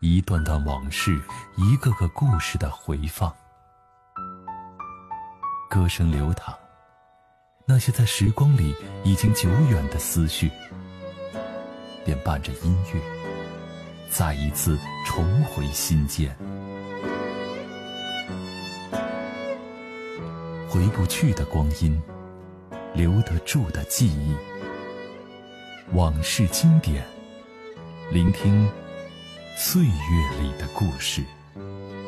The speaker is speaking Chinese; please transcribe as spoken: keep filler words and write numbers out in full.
一段段往事，一个个故事的回放。歌声流淌，那些在时光里已经久远的思绪，便伴着音乐，再一次重回心间。回不去的光阴，留得住的记忆，往事经典，聆听岁月里的故事。